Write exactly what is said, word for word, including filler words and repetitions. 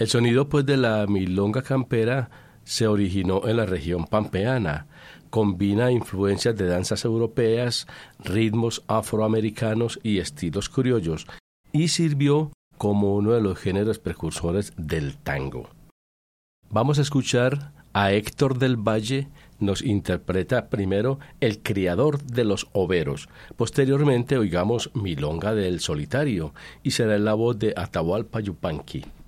El sonido pues de la milonga campera se originó en la región pampeana. Combina influencias de danzas europeas, ritmos afroamericanos y estilos criollos, y sirvió como uno de los géneros precursores del tango. Vamos a escuchar a Héctor del Valle. Nos interpreta primero El criador de los overos. Posteriormente oigamos Milonga del Solitario y será en la voz de Atahualpa Yupanqui.